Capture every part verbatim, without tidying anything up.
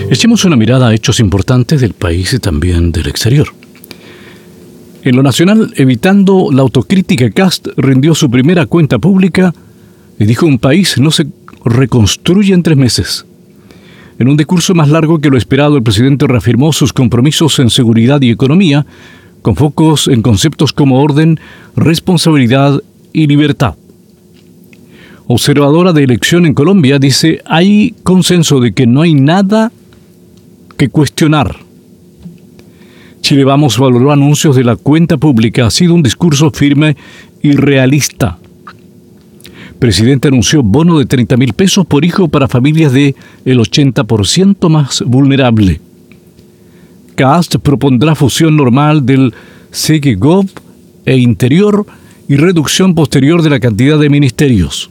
Echemos una mirada a hechos importantes del país y también del exterior. En lo nacional, evitando la autocrítica, Kast rindió su primera cuenta pública y dijo: un país no se reconstruye en tres meses. En un discurso más largo que lo esperado, el presidente reafirmó sus compromisos en seguridad y economía, con focos en conceptos como orden, responsabilidad y libertad. Observadora de elección en Colombia dice: hay consenso de que no hay nada que cuestionar. Chile Vamos valoró anuncios de la cuenta pública. Ha sido un discurso firme y realista. Presidente anunció bono de treinta mil pesos por hijo para familias de el ochenta por ciento más vulnerable. Kast propondrá fusión normal del Segegov e Interior y reducción posterior de la cantidad de ministerios.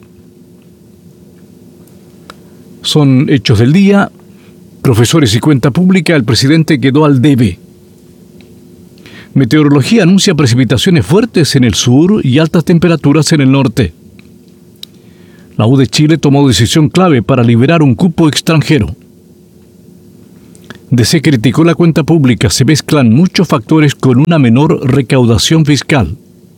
Son hechos del día. Profesores y cuenta pública, el presidente quedó al debe. Meteorología anuncia precipitaciones fuertes en el sur y altas temperaturas en el norte. La U de Chile tomó decisión clave para liberar un cupo extranjero. D C criticó la cuenta pública. Se mezclan muchos factores con una menor recaudación fiscal.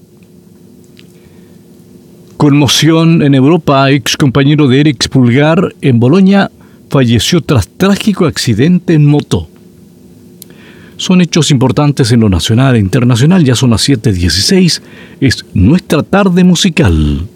Conmoción en Europa. Ex compañero de Eric Pulgar en Bolonia falleció tras trágico accidente en moto. Son hechos importantes en lo nacional e internacional. Ya son las siete dieciséis. Es nuestra tarde musical.